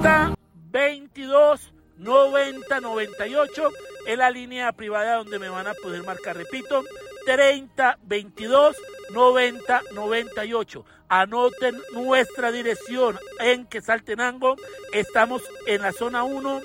30-22-90-98 es la línea privada donde me van a poder marcar. Repito, 30-22-90-98. Anoten nuestra dirección en Quetzaltenango. Estamos en la zona 1,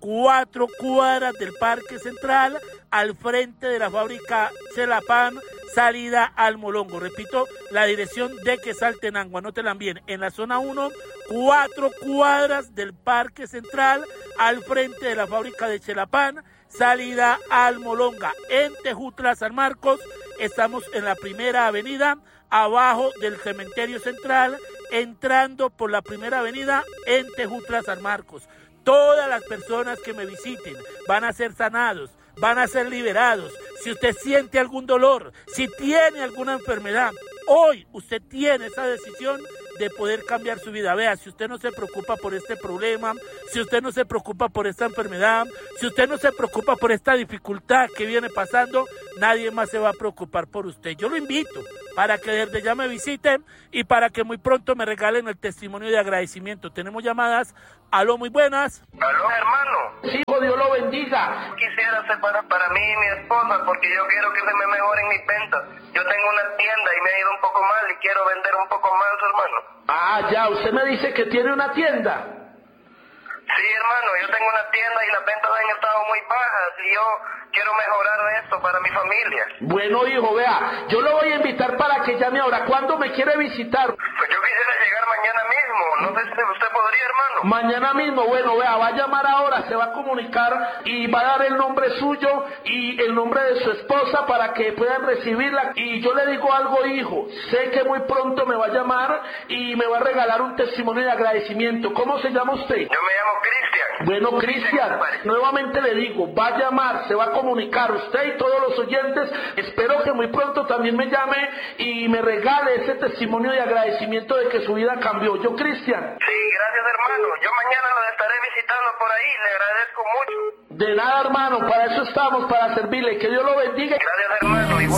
4 cuadras del Parque Central, al frente de la fábrica Chelapan, salida al Molongo. Repito, la dirección de Quetzaltenango, anótenla bien, en la zona 1, 4 cuadras del Parque Central, al frente de la fábrica de Chelapan, salida al Molonga. En Tejutla, San Marcos, estamos en la primera avenida, abajo del cementerio central, entrando por la primera avenida en Tejutla, San Marcos. Todas las personas que me visiten van a ser sanados, van a ser liberados. Si usted siente algún dolor, si tiene alguna enfermedad, hoy usted tiene esa decisión de poder cambiar su vida. Vea, si usted no se preocupa por este problema, si usted no se preocupa por esta enfermedad, si usted no se preocupa por esta dificultad que viene pasando, nadie más se va a preocupar por usted. Yo lo invito para que desde ya me visiten y para que muy pronto me regalen el testimonio de agradecimiento. Tenemos llamadas. Aló, muy buenas. Aló, hermano. Sí, Dios lo bendiga. Quisiera separar para mí y mi esposa porque yo quiero que se me mejoren mis ventas. Yo tengo una tienda y me ha ido un poco mal y quiero vender un poco más, hermano. Ah, ya, usted me dice que tiene una tienda. Sí, hermano, yo tengo una tienda y las ventas han estado muy bajas y yo quiero mejorar esto para mi familia. Bueno, hijo, vea, yo lo voy a invitar para que llame ahora. ¿Cuándo me quiere visitar? Pues yo quisiera llegar mañana mismo. No sé si usted podría, hermano. Mañana mismo, bueno, vea, va a llamar ahora, se va a comunicar y va a dar el nombre suyo y el nombre de su esposa para que puedan recibirla. Y yo le digo algo, hijo, sé que muy pronto me va a llamar y me va a regalar un testimonio de agradecimiento. ¿Cómo se llama usted? Yo me llamo Cristian. Bueno, Cristian, nuevamente le digo, va a llamar, se va a comunicar usted y todos los oyentes. Espero que muy pronto también me llame y me regale ese testimonio de agradecimiento de que su vida cambió. ¿Yo, Cristian? Sí, gracias, hermano. Yo mañana lo estaré visitando por ahí. Le agradezco mucho. De nada, hermano, para eso estamos, para servirle. Que Dios lo bendiga. Gracias, hermano. Igual.